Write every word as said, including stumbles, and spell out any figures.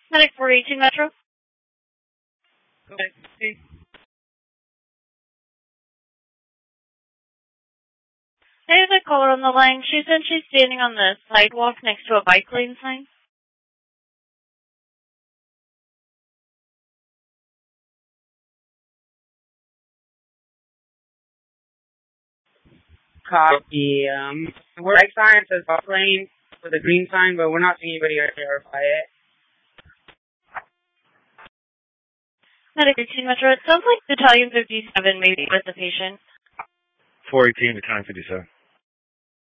Medic four eighteen Metro. Okay. There's a caller on the line. She said she's standing on the sidewalk next to a bike lane sign. Copy. Um, we're bike sign says bike lane with a green sign, but we're not seeing anybody verify it. Medic eighteen Metro. It sounds like Battalion fifty-seven may be with the patient. four eighteen, Battalion fifty-seven.